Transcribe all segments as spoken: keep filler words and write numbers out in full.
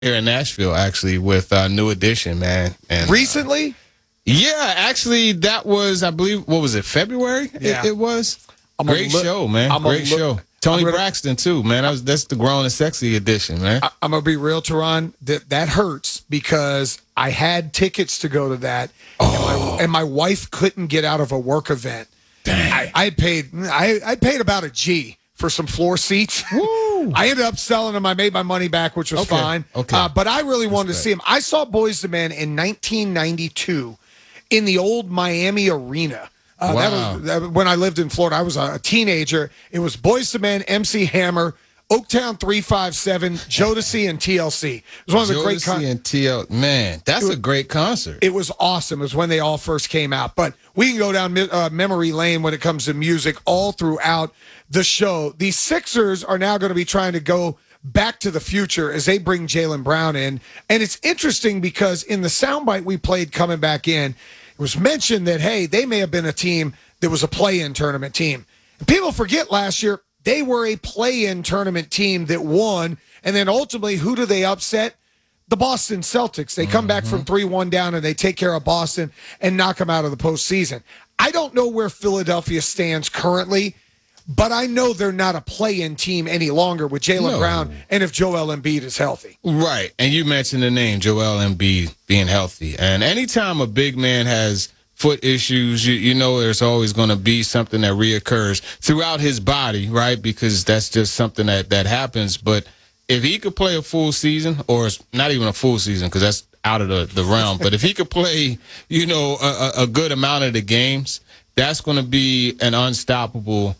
here in Nashville, actually, with uh, New Edition, man. And recently? Uh, yeah, actually, that was, I believe, what was it, February? Yeah. It, it was. I'm Great look, show, man. I'm Great look, show. Tony gonna, Braxton, too, man. That was, that's the Grown and Sexy edition, man. I, I'm going to be real, Teron. That, that hurts because I had tickets to go to that, oh. and, my, and my wife couldn't get out of a work event. Dang. I, I paid I, I paid about a G for some floor seats. Woo. I ended up selling them. I made my money back, which was okay. fine. Okay. Uh, but I really wanted Respect. to see him. I saw Boyz two Men in nineteen ninety-two in the old Miami Arena. Uh, wow. That was that, when I lived in Florida. I was a teenager. It was Boyz two Men, M C Hammer, Oaktown three five seven, Jodeci, and T L C. It was one of the Jodeci great con- and T L C. Man, that's was, a great concert. It was awesome. It was when they all first came out. But we can go down uh, memory lane when it comes to music all throughout the show. The Sixers are now going to be trying to go back to the future as they bring Jaylen Brown in. And it's interesting because in the soundbite we played coming back in, it was mentioned that, hey, they may have been a team that was a play-in tournament team. And people forget last year, they were a play-in tournament team that won. And then ultimately, who do they upset? The Boston Celtics. They come mm-hmm. back from three one down and they take care of Boston and knock them out of the postseason. I don't know where Philadelphia stands currently, but I know they're not a play-in team any longer with Jaylen no. Brown and if Joel Embiid is healthy. Right. And you mentioned the name Joel Embiid being healthy. And anytime a big man has foot issues, you, you know there's always going to be something that reoccurs throughout his body, right? Because that's just something that, that happens. But if he could play a full season, or not even a full season because that's out of the, the realm, but if he could play, you know, a, a good amount of the games, that's going to be an unstoppable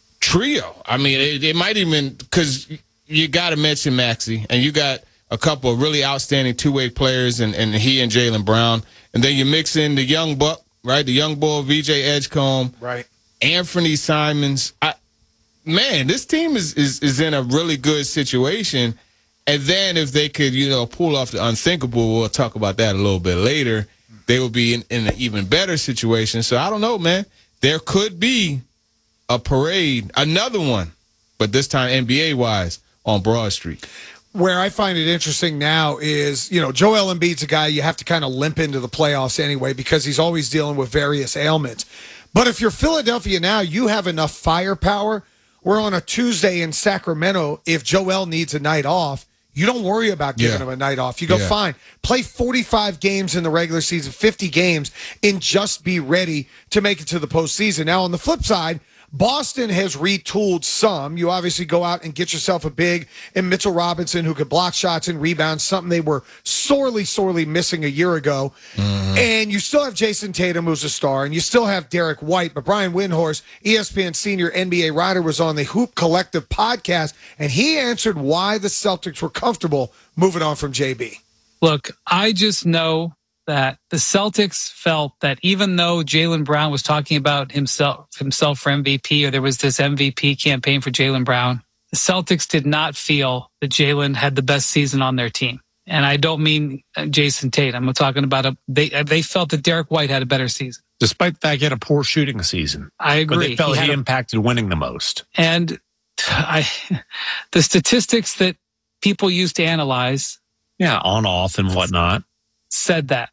trio. I mean, it, it might even, because you got to mention Maxey, and you got a couple of really outstanding two-way players, and, and he and Jaylen Brown. And then you mix in the young buck, right? The young boy, V J Edgecombe. Right. Anthony Simons. I, man, this team is, is, is in a really good situation. And then if they could, you know, pull off the unthinkable, we'll talk about that a little bit later, they will be in, in an even better situation. So I don't know, man. There could be a parade, another one, but this time N B A-wise on Broad Street. Where I find it interesting now is, you know, Joel Embiid's a guy you have to kind of limp into the playoffs anyway because he's always dealing with various ailments. But if you're Philadelphia now, you have enough firepower where on a Tuesday in Sacramento, if Joel needs a night off, you don't worry about giving yeah. him a night off. You go, yeah. fine, play forty-five games in the regular season, fifty games, and just be ready to make it to the postseason. Now, on the flip side, Boston has retooled some. You obviously go out and get yourself a big and Mitchell Robinson who could block shots and rebound, something they were sorely, sorely missing a year ago. Mm-hmm. And you still have Jason Tatum, who's a star, and you still have Derek White. But Brian Windhorst, E S P N senior N B A writer, was on the Hoop Collective podcast, and he answered why the Celtics were comfortable moving on from J B. Look, I just know that the Celtics felt that even though Jaylen Brown was talking about himself himself for M V P, or there was this M V P campaign for Jaylen Brown, the Celtics did not feel that Jaylen had the best season on their team. And I don't mean Jason Tatum. I'm talking about a, they they felt that Derek White had a better season. Despite the fact he had a poor shooting season. I agree. But they felt he, he a, impacted winning the most. And I, the statistics that people used to analyze. Yeah, on, off, and whatnot. Said that.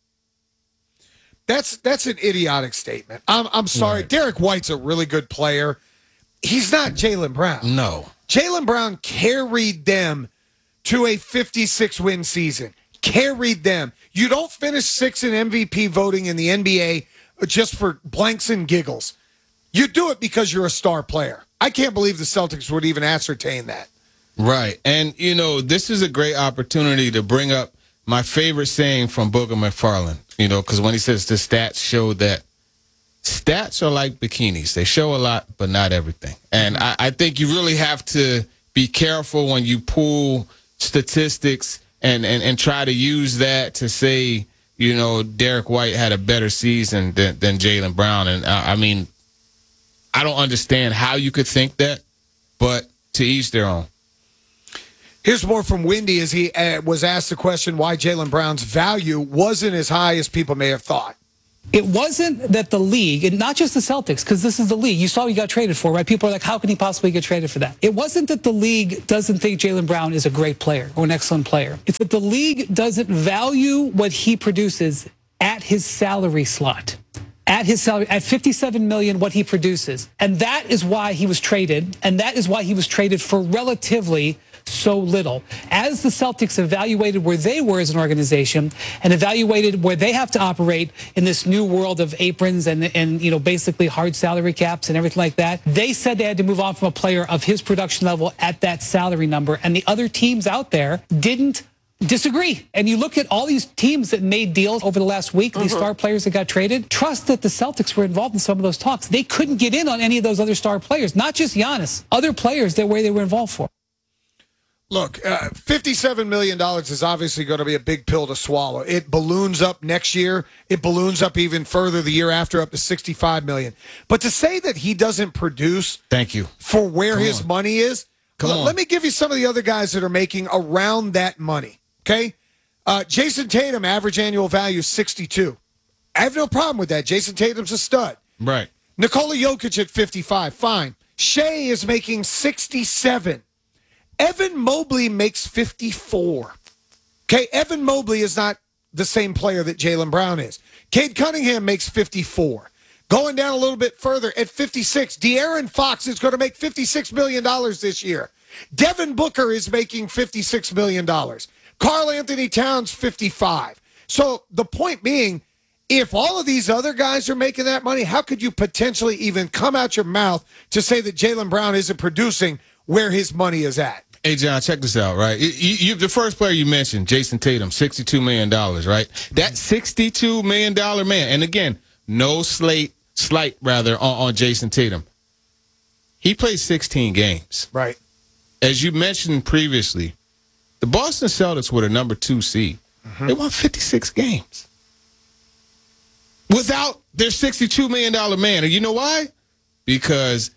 That's that's an idiotic statement. I'm I'm sorry. Right. Derek White's a really good player. He's not Jaylen Brown. No. Jaylen Brown carried them to a fifty-six win season. Carried them. You don't finish sixth in M V P voting in the N B A just for blanks and giggles. You do it because you're a star player. I can't believe the Celtics would even ascertain that. Right. And, you know, this is a great opportunity to bring up my favorite saying from Booger McFarland, you know, because when he says the stats show that stats are like bikinis. They show a lot, but not everything. And I, I think you really have to be careful when you pull statistics and, and, and try to use that to say, you know, Derek White had a better season than, than Jaylen Brown. And, I, I mean, I don't understand how you could think that, but to each their own. Here's more from Wendy as he uh, was asked the question why Jaylen Brown's value wasn't as high as people may have thought. It wasn't that the league, and not just the Celtics, because this is the league. You saw what he got traded for, right? People are like, how can he possibly get traded for that? It wasn't that the league doesn't think Jaylen Brown is a great player or an excellent player. It's that the league doesn't value what he produces at his salary slot. At his salary, at fifty-seven million dollars, what he produces. And that is why he was traded, and that is why he was traded for relatively so little. As the Celtics evaluated where they were as an organization and evaluated where they have to operate in this new world of aprons and, and you know, basically hard salary caps and everything like that, they said they had to move on from a player of his production level at that salary number. And the other teams out there didn't disagree. And you look at all these teams that made deals over the last week, these Uh-huh. star players that got traded, trust that the Celtics were involved in some of those talks. They couldn't get in on any of those other star players, not just Giannis, other players that where they were involved for. Look, uh, fifty-seven million dollars is obviously going to be a big pill to swallow. It balloons up next year. It balloons up even further the year after, up to sixty-five million dollars. But to say that he doesn't produce Thank you. for where Come his on. money is, Come l- on. let me give you some of the other guys that are making around that money, okay? Uh, Jason Tatum, average annual value is sixty-two. I have no problem with that. Jason Tatum's a stud. Right. Nikola Jokic at fifty-five, fine. Shea is making sixty-seven. Evan Mobley makes fifty-four. Okay, Evan Mobley is not the same player that Jaylen Brown is. Cade Cunningham makes fifty-four. Going down a little bit further at fifty-six, De'Aaron Fox is going to make fifty-six million dollars this year. Devin Booker is making fifty-six million dollars. Karl Anthony Towns, fifty-five. So the point being, if all of these other guys are making that money, how could you potentially even come out your mouth to say that Jaylen Brown isn't producing where his money is at? Hey, John, check this out, right? You, you, the first player you mentioned, Jason Tatum, sixty-two million dollars, right? That sixty-two million dollars man, and again, no slate, slight rather, on, on Jason Tatum. He played sixteen games. Right. As you mentioned previously, the Boston Celtics were the number two seed. They won fifty-six games without their sixty-two million dollars man. And you know why? Because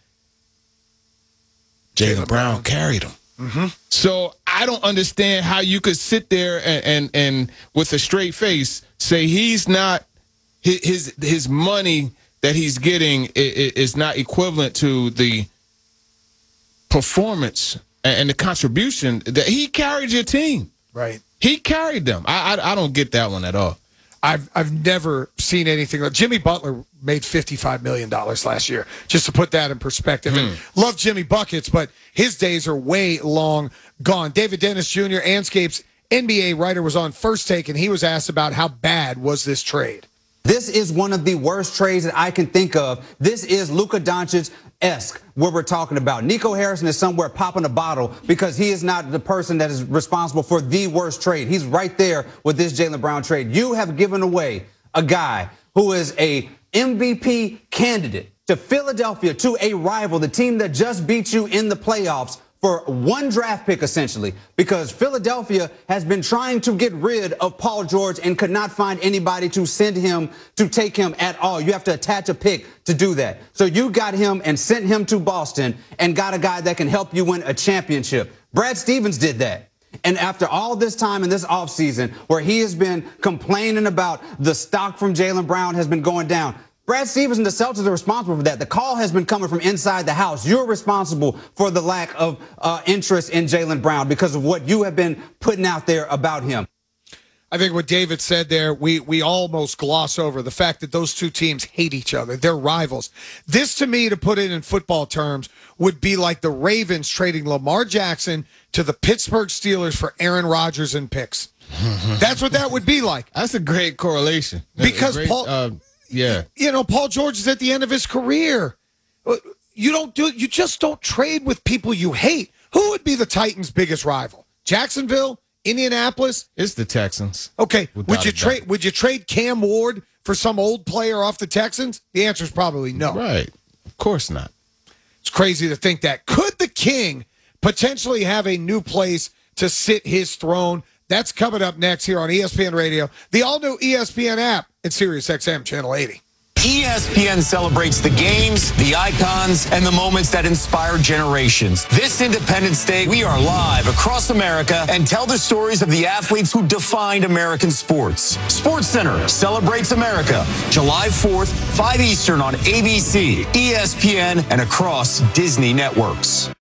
Jaylen Brown carried them. Mm-hmm. So I don't understand how you could sit there and, and, and with a straight face say he's not his his, his money that he's getting is, is not equivalent to the performance and the contribution that he carried your team. Right. He carried them. I I, I don't get that one at all. I've I've never seen anything like Jimmy Butler made fifty-five million dollars last year, just to put that in perspective. And love Jimmy Buckets, but his days are way long gone. David Dennis Junior, Anscape's N B A writer, was on First Take, and he was asked about how bad was this trade. This is one of the worst trades that I can think of. This is Luka Doncic-esque, where we're talking about. Nico Harrison is somewhere popping a bottle because he is not the person that is responsible for the worst trade. He's right there with this Jaylen Brown trade. You have given away a guy who is a M V P candidate to Philadelphia, to a rival, the team that just beat you in the playoffs, for one draft pick, essentially, because Philadelphia has been trying to get rid of Paul George and could not find anybody to send him, to take him at all. You have to attach a pick to do that. So you got him and sent him to Boston and got a guy that can help you win a championship. Brad Stevens did that. And after all this time in this offseason where he has been complaining about the stock from Jaylen Brown has been going down, Brad Stevens and the Celtics are responsible for that. The call has been coming from inside the house. You're responsible for the lack of uh, interest in Jaylen Brown because of what you have been putting out there about him. I think what David said there, we we almost gloss over the fact that those two teams hate each other. They're rivals. This, to me, to put it in football terms, would be like the Ravens trading Lamar Jackson to the Pittsburgh Steelers for Aaron Rodgers and picks. That's what that would be like. That's a great correlation. Because Great, Paul, uh, yeah. you know, Paul George is at the end of his career. You don't do. You just don't trade with people you hate. Who would be the Titans' biggest rival? Jacksonville, Indianapolis. It's the Texans. Okay, Without would you a doubt. trade? Would you trade Cam Ward for some old player off the Texans? The answer is probably no. Right. Of course not. It's crazy to think that. Could the King potentially have a new place to sit his throne? That's coming up next here on E S P N Radio, the all-new E S P N app, and Sirius X M Channel eighty. E S P N celebrates the games, the icons, and the moments that inspire generations. This Independence Day, we are live across America and tell the stories of the athletes who defined American sports. Sports Center celebrates America, July fourth, five Eastern on A B C, E S P N, and across Disney networks.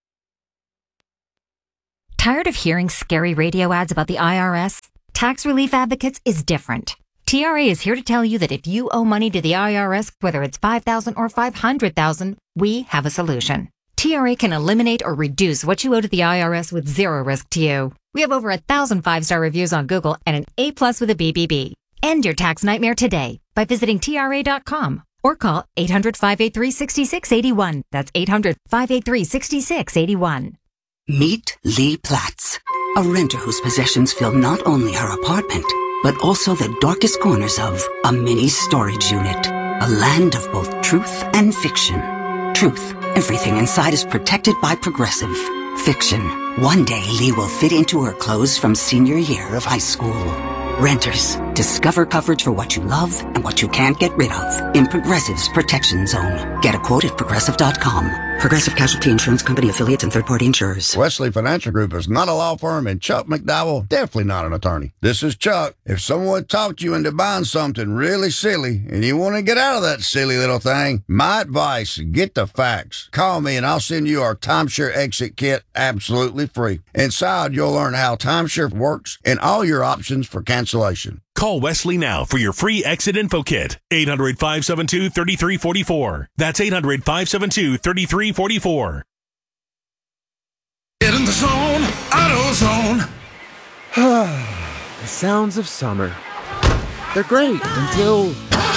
Tired of hearing scary radio ads about the I R S? Tax Relief Advocates is different. T R A is here to tell you that if you owe money to the I R S, whether it's five thousand dollars or five hundred thousand dollars, we have a solution. T R A can eliminate or reduce what you owe to the I R S with zero risk to you. We have over a thousand five-star reviews on Google and an A plus with a B B B. End your tax nightmare today by visiting T R A dot com or call eight hundred, five eight three, six six eight one. That's eight hundred, five eight three, six six eight one. Meet Lee Platts, a renter whose possessions fill not only her apartment, but also the darkest corners of a mini storage unit. A land of both truth and fiction. Truth, everything inside is protected by Progressive. Fiction, one day Lee will fit into her clothes from senior year of high school. Renters, discover coverage for what you love and what you can't get rid of in Progressive's Protection Zone. Get a quote at Progressive dot com. Progressive Casualty Insurance Company affiliates and third-party insurers. Wesley Financial Group is not a law firm, and Chuck McDowell definitely not an attorney. This is Chuck. If someone talked you into buying something really silly and you want to get out of that silly little thing, my advice, get the facts. Call me and I'll send you our timeshare exit kit absolutely free. Inside, you'll learn how timeshare works and all your options for cancellation. Call Wesley now for your free exit info kit. eight hundred, five seven two, three three four four. That's eight hundred, five seven two, three three four four. Get in the zone, AutoZone. The sounds of summer. They're great until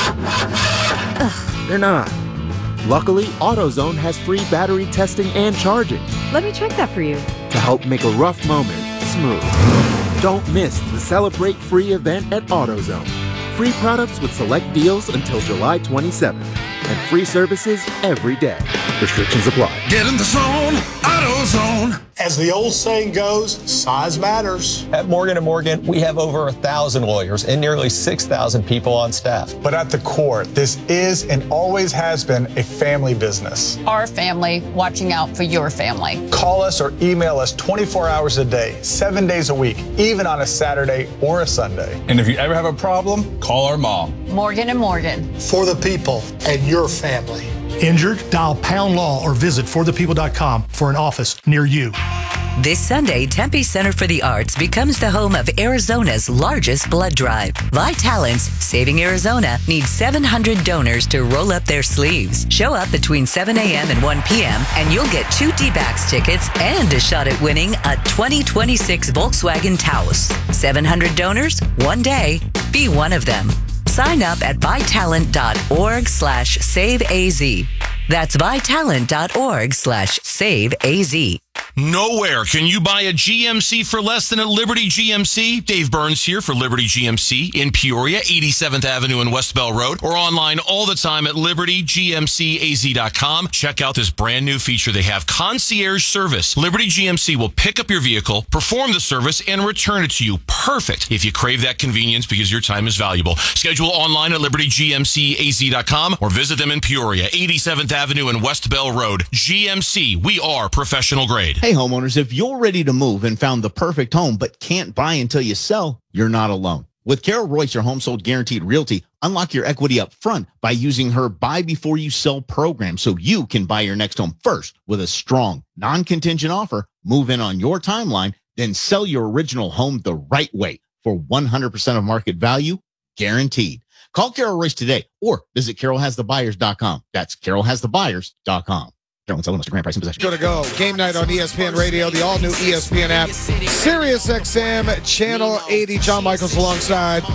Ugh, they're not. Luckily, AutoZone has free battery testing and charging. Let me check that for you. To help make a rough moment smooth. Don't miss the Celebrate Free event at AutoZone. Free products with select deals until July twenty-seventh. And free services every day. Restrictions apply. Get in the zone, AutoZone. As the old saying goes, size matters. At Morgan and Morgan, we have over a thousand lawyers and nearly six thousand people on staff. But at the core, this is and always has been a family business. Our family watching out for your family. Call us or email us twenty-four hours a day, seven days a week, even on a Saturday or a Sunday. And if you ever have a problem, call our mom. Morgan and Morgan. For the people and your family. Injured? Dial Pound Law or visit for the people dot com for an office near you. This Sunday, Tempe Center for the Arts becomes the home of Arizona's largest blood drive. Vitalence, Saving Arizona, needs seven hundred donors to roll up their sleeves. Show up between seven a.m. and one p.m. and you'll get two D-backs tickets and a shot at winning a twenty twenty-six Volkswagen Taos. seven hundred donors, one day. Be one of them. Sign up at Vitalent.org slash save AZ. That's Vitalent.org slash save AZ. Nowhere can you buy a G M C for less than at Liberty G M C. Dave Burns here for Liberty G M C in Peoria, eighty-seventh Avenue and West Bell Road, or online all the time at Liberty G M C A Z dot com. Check out this brand new feature. They have concierge service. Liberty G M C will pick up your vehicle, perform the service, and return it to you. Perfect if you crave that convenience because your time is valuable. Schedule online at Liberty G M C A Z dot com or visit them in Peoria, eighty-seventh Avenue and West Bell Road. G M C, we are professional grade. Hey, homeowners, if you're ready to move and found the perfect home but can't buy until you sell, you're not alone. With Carol Royce, your Home Sold Guaranteed Realty, unlock your equity up front by using her Buy Before You Sell program so you can buy your next home first with a strong, non-contingent offer, move in on your timeline, then sell your original home the right way for one hundred percent of market value, guaranteed. Call Carol Royce today or visit carol has the buyers dot com. That's carol has the buyers dot com. Carol and selling Mister Grand Price and possession. Going to go. Game night on E S P N Radio, the all-new E S P N app. Sirius X M, Channel eighty. John Michaels alongside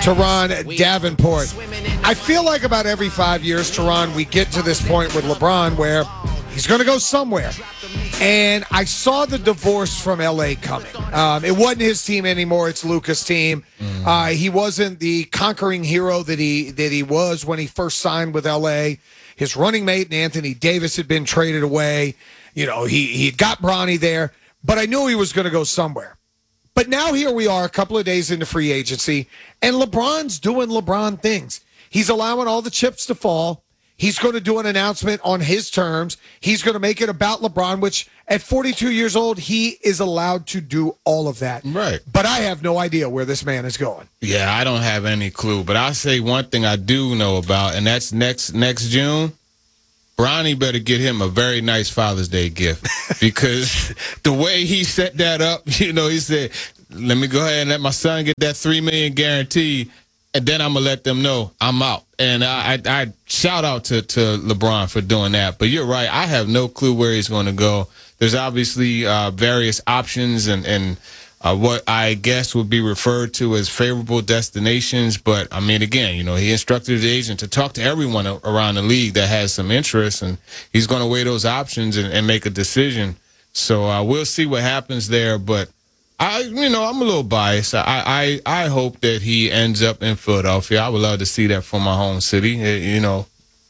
Teron Davenport. I feel like about every five years, Teron, we get to this point with LeBron where he's going to go somewhere. And I saw the divorce from L A coming. Um, it wasn't his team anymore. It's Luka's team. Mm. Uh, he wasn't the conquering hero that he that he was when he first signed with L A. His running mate, Anthony Davis, had been traded away. You know, he he got Bronny there, but I knew he was going to go somewhere. But now here we are a couple of days into free agency, and LeBron's doing LeBron things. He's allowing all the chips to fall. He's going to do an announcement on his terms. He's going to make it about LeBron, which at forty-two years old, he is allowed to do all of that. Right. But I have no idea where this man is going. Yeah, I don't have any clue. But I'll say one thing I do know about, and that's next next June. Bronny better get him a very nice Father's Day gift, because the way he set that up, you know, he said, let me go ahead and let my son get that three million dollars guarantee, and then I'm going to let them know I'm out. And I, I, I shout out to, to LeBron for doing that. But you're right. I have no clue where he's going to go. There's obviously uh, various options and, and uh, what I guess would be referred to as favorable destinations. But, I mean, again, you know, he instructed his agent to talk to everyone around the league that has some interest, and he's going to weigh those options and, and make a decision. So uh, we'll see what happens there. But I, you know, I'm a little biased. I, I, I hope that he ends up in Philadelphia. I would love to see that from my home city. It, you know,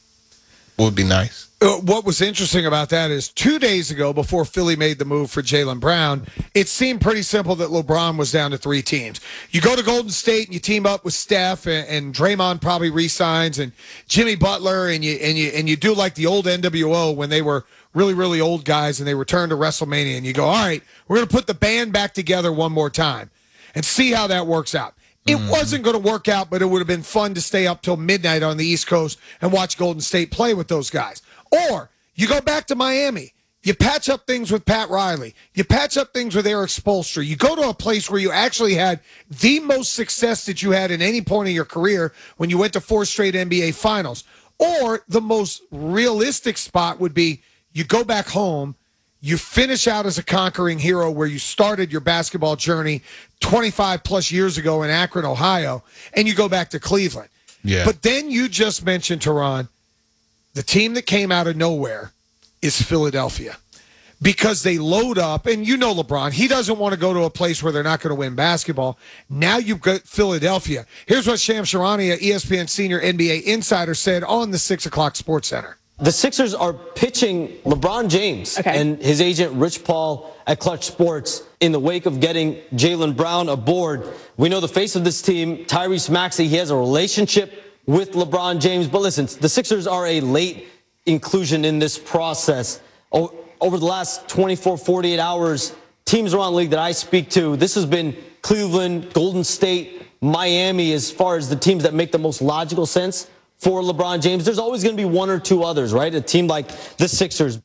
would be nice. Uh, what was interesting about that is two days ago, before Philly made the move for Jaylen Brown, it seemed pretty simple that LeBron was down to three teams. You go to Golden State and you team up with Steph, and, and Draymond probably re-signs, and Jimmy Butler, and you and you and you do like the old N W O when they were really, really old guys and they returned to WrestleMania, and you go, all right, we're going to put the band back together one more time and see how that works out. It mm. wasn't going to work out, but it would have been fun to stay up till midnight on the East Coast and watch Golden State play with those guys. Or you go back to Miami. You patch up things with Pat Riley. You patch up things with Eric Spoelstra. You go to a place where you actually had the most success that you had in any point of your career when you went to four straight N B A finals. Or the most realistic spot would be you go back home, you finish out as a conquering hero where you started your basketball journey twenty-five plus years ago in Akron, Ohio, and you go back to Cleveland. Yeah. But then you just mentioned, Teron, the team that came out of nowhere is Philadelphia, because they load up, and you know LeBron, he doesn't want to go to a place where they're not going to win basketball. Now you've got Philadelphia. Here's what Shams Charania, E S P N senior N B A insider, said on the six o'clock Sports Center. The Sixers are pitching LeBron James okay. and his agent Rich Paul at Clutch Sports in the wake of getting Jaylen Brown aboard. We know the face of this team, Tyrese Maxey, he has a relationship with LeBron James. But listen, the Sixers are a late inclusion in this process. Over the last twenty-four, forty-eight hours, teams around the league that I speak to, this has been Cleveland, Golden State, Miami, as far as the teams that make the most logical sense for LeBron James. There's always going to be one or two others, right? A team like the Sixers.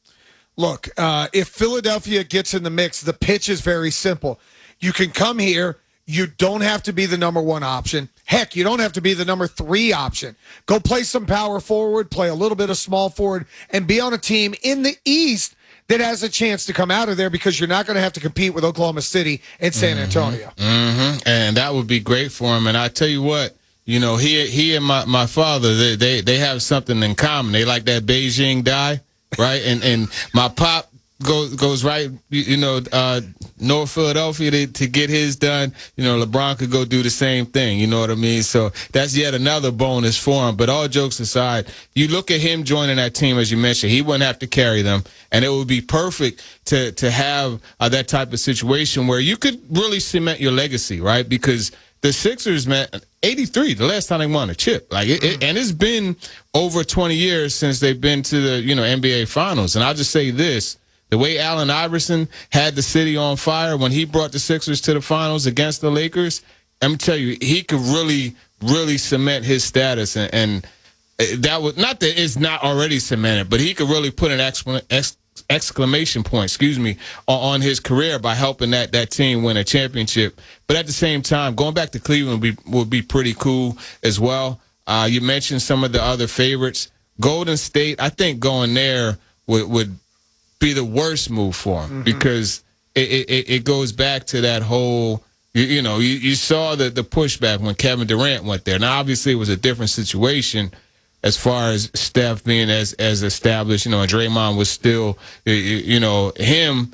Look, uh, if Philadelphia gets in the mix, the pitch is very simple. You can come here. You don't have to be the number one option. Heck, you don't have to be the number three option. Go play some power forward, play a little bit of small forward, and be on a team in the East that has a chance to come out of there, because you're not going to have to compete with Oklahoma City and San Antonio. Mm-hmm. Mm-hmm. And that would be great for him. And I tell you what, you know, he he and my, my father, they, they they have something in common. They like that Beijing dye, right? And and my pop goes goes right, you know, uh, North Philadelphia to, to get his done. You know, LeBron could go do the same thing. You know what I mean? So that's yet another bonus for him. But all jokes aside, you look at him joining that team, as you mentioned, he wouldn't have to carry them, and it would be perfect to to have uh, that type of situation where you could really cement your legacy, right? Because the Sixers, man, eighty-three, the last time they won a chip. Like, it, it, and it's been over twenty years since they've been to the, you know, N B A Finals. And I'll just say this. The way Allen Iverson had the city on fire when he brought the Sixers to the finals against the Lakers, let me tell you, he could really, really cement his status. And, and that was not that it's not already cemented, but he could really put an exclamation exclamation point, excuse me, on, on his career by helping that that team win a championship. But at the same time, going back to Cleveland would be, would be pretty cool as well. Uh, you mentioned some of the other favorites. Golden State, I think going there would, would be the worst move for him, mm-hmm. because it, it, it goes back to that whole, you, you know, you, you saw the, the pushback when Kevin Durant went there. Now, obviously, it was a different situation as far as Steph being as as established, you know, and Draymond was still, you know, him.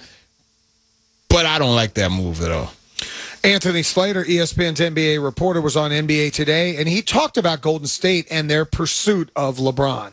But I don't like that move at all. Anthony Slater, E S P N's N B A reporter, was on N B A Today, and he talked about Golden State and their pursuit of LeBron.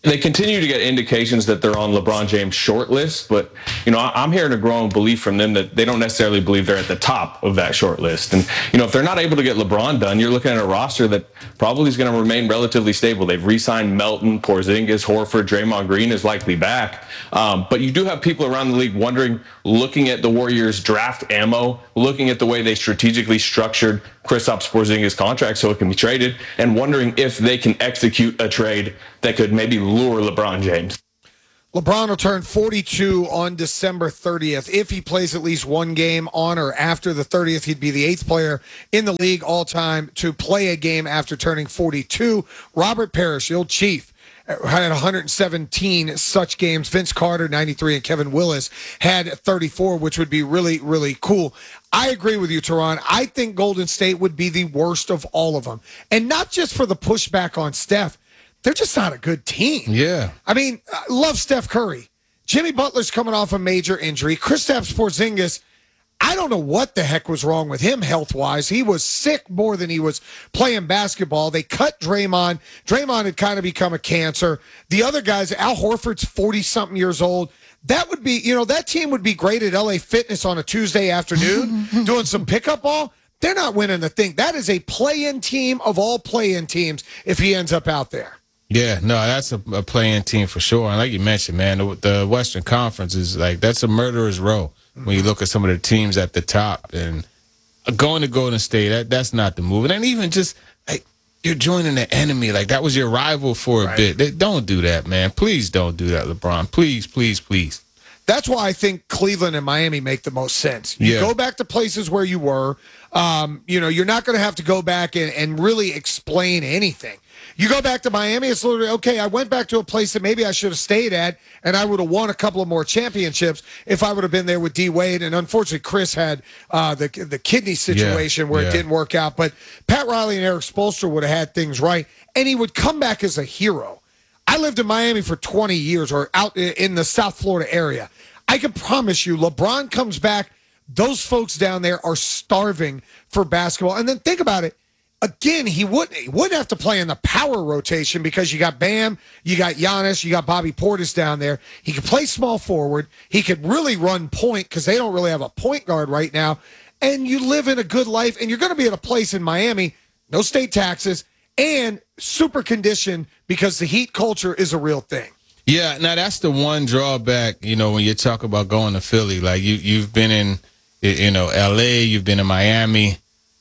They continue to get indications that they're on LeBron James' short list, but you know, I'm hearing a growing belief from them that they don't necessarily believe they're at the top of that short list. And you know, if they're not able to get LeBron done, you're looking at a roster that probably is going to remain relatively stable. They've re-signed Melton, Porzingis, Horford, Draymond Green is likely back, um, but you do have people around the league wondering, looking at the Warriors' draft ammo, looking at the way they strategically structured Kristaps Porzingis' contract so it can be traded, and wondering if they can execute a trade that could maybe lure LeBron James. LeBron will turn forty-two on December thirtieth. If he plays at least one game on or after the thirtieth, he'd be the eighth player in the league all time to play a game after turning forty-two. Robert Parrish, the old Chief, had one hundred seventeen such games. Vince Carter, ninety-three, and Kevin Willis had thirty-four, which would be really, really cool. I agree with you, Teron. I think Golden State would be the worst of all of them. And not just for the pushback on Steph. They're just not a good team. Yeah. I mean, I love Steph Curry. Jimmy Butler's coming off a major injury. Kristaps Porzingis, I don't know what the heck was wrong with him health-wise. He was sick more than he was playing basketball. They cut Draymond. Draymond had kind of become a cancer. The other guys, Al Horford's forty-something years old. That would be, you know, that team would be great at L A Fitness on a Tuesday afternoon doing some pickup ball. They're not winning the thing. That is a play-in team of all play-in teams if he ends up out there. Yeah, no, that's a, a play-in team for sure. And like you mentioned, man, the, the Western Conference is like, that's a murderer's row when you look at some of the teams at the top. And going to Golden State, that, that's not the move. And even just, like, you're joining the enemy. Like, that was your rival for a Right. bit. They, don't do that, man. Please don't do that, LeBron. Please, please, please. That's why I think Cleveland and Miami make the most sense. You Yeah. go back to places where you were. Um, you know, you're not going to have to go back and, and really explain anything. You go back to Miami, it's literally, okay, I went back to a place that maybe I should have stayed at, and I would have won a couple of more championships if I would have been there with D. Wade. And unfortunately, Chris had uh, the the kidney situation Yeah, where yeah. it didn't work out. But Pat Riley and Eric Spoelstra would have had things right, and he would come back as a hero. I lived in Miami for twenty years, or out in the South Florida area. I can promise you, LeBron comes back, those folks down there are starving for basketball. And then think about it. Again, he wouldn't, he wouldn't have to play in the power rotation because you got Bam, you got Giannis, you got Bobby Portis down there. He could play small forward. He could really run point because they don't really have a point guard right now. And you live in a good life, and you're going to be at a place in Miami, no state taxes, and super conditioned because the Heat culture is a real thing. Yeah, now that's the one drawback, you know, when you talk about going to Philly. Like, you, you've been in, you know, L A, you've been in Miami.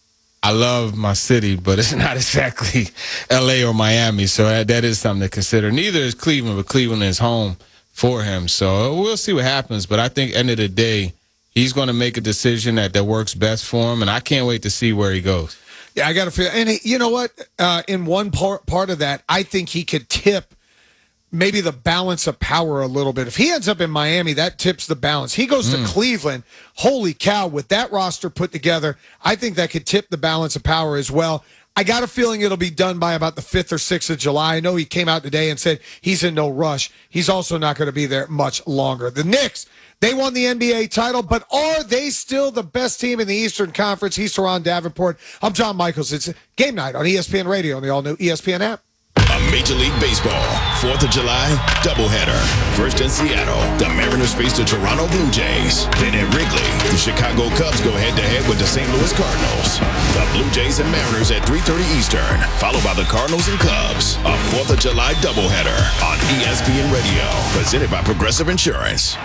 I love my city, but it's not exactly L A or Miami, so that, that is something to consider. Neither is Cleveland, but Cleveland is home for him. So we'll see what happens, but I think end of the day, he's going to make a decision that, that works best for him, and I can't wait to see where he goes. Yeah, I got to feel, and he, you know what? Uh, in one part part of that, I think he could tip maybe the balance of power a little bit. If he ends up in Miami, that tips the balance. He goes Mm. to Cleveland. Holy cow, with that roster put together, I think that could tip the balance of power as well. I got a feeling it'll be done by about the fifth or sixth of July. I know he came out today and said he's in no rush. He's also not going to be there much longer. The Knicks, they won the N B A title, but are they still the best team in the Eastern Conference? He's Teron Davenport. I'm John Michaels. It's game night on E S P N Radio on the all-new E S P N app. A Major League Baseball fourth of July doubleheader. First in Seattle, the Mariners face the Toronto Blue Jays. Then at Wrigley, the Chicago Cubs go head-to-head with the Saint Louis Cardinals. The Blue Jays and Mariners at three thirty Eastern, followed by the Cardinals and Cubs. A fourth of July doubleheader on E S P N Radio, presented by Progressive Insurance.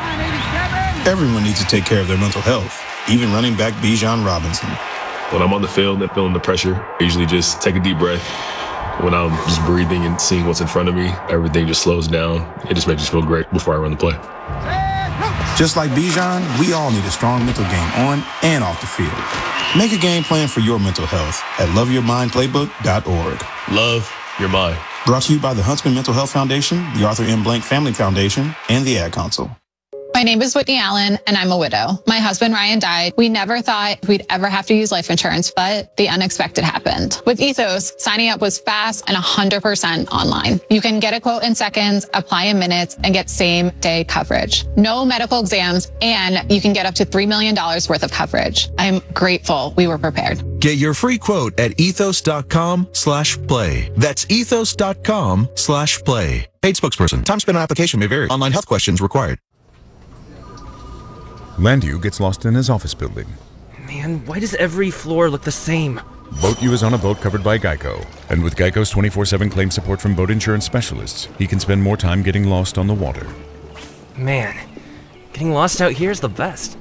Everyone needs to take care of their mental health, even running back Bijan Robinson. When I'm on the field and feeling the pressure, I usually just take a deep breath. When I'm just breathing and seeing what's in front of me, everything just slows down. It just makes me feel great before I run the play. Just like Bijan, we all need a strong mental game on and off the field. Make a game plan for your mental health at love your mind playbook dot org. Love your mind. Brought to you by the Huntsman Mental Health Foundation, the Arthur M. Blank Family Foundation, and the Ad Council. My name is Whitney Allen, and I'm a widow. My husband, Ryan, died. We never thought we'd ever have to use life insurance, but the unexpected happened. With Ethos, signing up was fast and one hundred percent online. You can get a quote in seconds, apply in minutes, and get same-day coverage. No medical exams, and you can get up to three million dollars worth of coverage. I'm grateful we were prepared. Get your free quote at ethos dot com slash play. That's ethos dot com slash play. Paid spokesperson. Time spent on application may vary. Online health questions required. Landu gets lost in his office building. Man, why does every floor look the same? BoatU is on a boat covered by Geico. And with Geico's twenty-four seven claim support from boat insurance specialists, he can spend more time getting lost on the water. Man, getting lost out here is the best.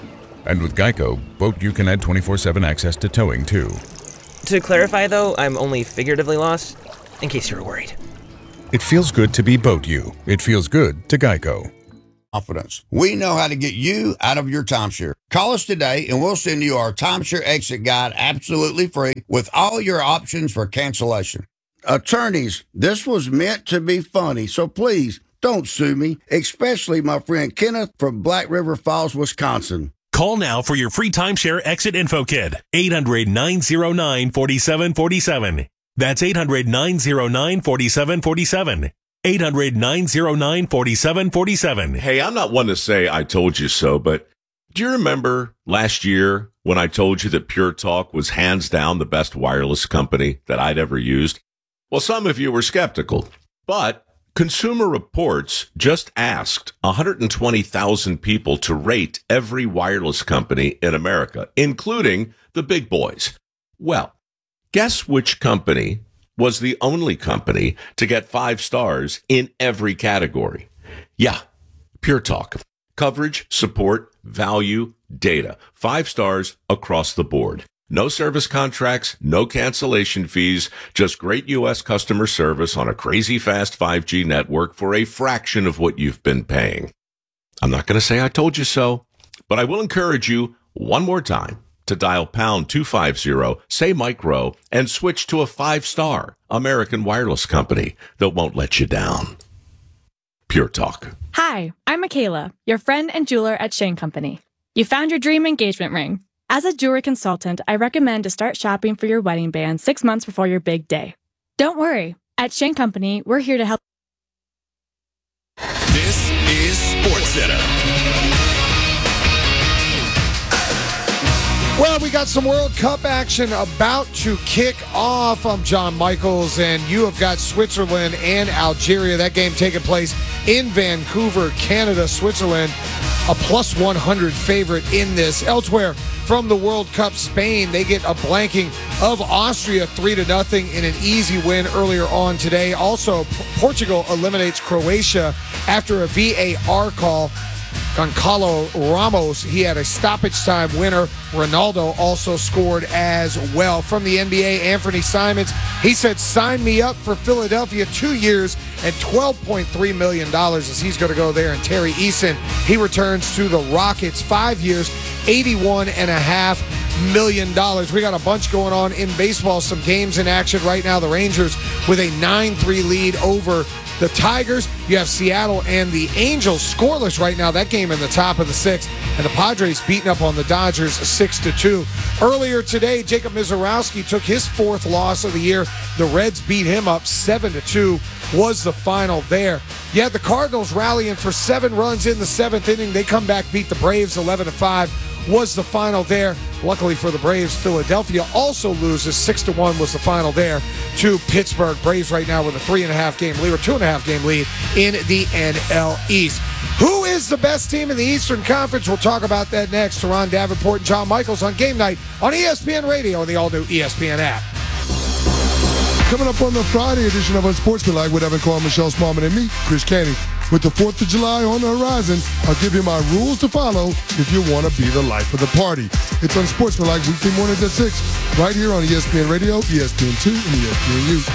And with Geico, BoatU can add twenty-four seven access to towing, too. To clarify, though, I'm only figuratively lost, in case you were worried. It feels good to be BoatU. It feels good to Geico. Confidence. We know how to get you out of your timeshare. Call us today and we'll send you our timeshare exit guide absolutely free with all your options for cancellation. Attorneys, this was meant to be funny, so please don't sue me, especially my friend Kenneth from Black River Falls, Wisconsin. Call now for your free timeshare exit info kit. eight hundred, nine oh nine, four seven four seven. That's eight hundred, nine oh nine, four seven four seven. eight hundred, nine oh nine, four seven four seven. Hey, I'm not one to say I told you so, but do you remember last year when I told you that Pure Talk was hands down the best wireless company that I'd ever used? Well, some of you were skeptical, but Consumer Reports just asked one hundred twenty thousand people to rate every wireless company in America, including the big boys. Well, guess which company was the only company to get five stars in every category? Yeah, Pure Talk. Coverage, support, value, data. Five stars across the board. No service contracts, no cancellation fees, just great U S customer service on a crazy fast five G network for a fraction of what you've been paying. I'm not going to say I told you so, but I will encourage you one more time to dial pound two fifty, say micro, and switch to a five-star American wireless company that won't let you down. Pure Talk. Hi, I'm Michaela, your friend and jeweler at Shane Company. You found your dream engagement ring. As a jewelry consultant, I recommend to start shopping for your wedding band six months before your big day. Don't worry. At Shane Company, we're here to help. This is SportsCenter. Well, we got some World Cup action about to kick off. I'm John Michaels, and you have got Switzerland and Algeria. That game taking place in Vancouver, Canada. Switzerland, a plus one hundred favorite in this. Elsewhere from the World Cup, Spain, they get a blanking of Austria three to nothing in an easy win earlier on today. Also, Portugal eliminates Croatia after a V A R call. Goncalo Ramos, he had a stoppage time winner. Ronaldo also scored as well. From the N B A, Anthony Simons, he said, sign me up for Philadelphia, two years and twelve point three million dollars as he's going to go there. And Terry Eason, he returns to the Rockets, five years, eighty-one point five million dollars. We got a bunch going on in baseball, some games in action right now. The Rangers with a nine three lead over the Tigers. You have Seattle and the Angels scoreless right now. That game in the top of the sixth. And the Padres beating up on the Dodgers six to two. Earlier today, Jacob Mizorowski took his fourth loss of the year. The Reds beat him up seven to two was the final there. You had the Cardinals rallying for seven runs in the seventh inning. They come back, beat the Braves eleven to five was the final there. Luckily for the Braves, Philadelphia also loses. six to one was the final there to Pittsburgh. Braves right now with a three and a half game lead, or two and a half game lead in the N L East. Who is the best team in the Eastern Conference? We'll talk about that next. Teron Davenport and John Michaels on Game Night on E S P N Radio and the all-new E S P N app. Coming up on the Friday edition of Unsportsmanlike with Evan Carl, Michelle Smallman, and me, Chris Canty. With the fourth of July on the horizon, I'll give you my rules to follow if you want to be the life of the party. It's Unsportsmanlike weekday mornings at six, right here on E S P N Radio, E S P N two, and E S P N U.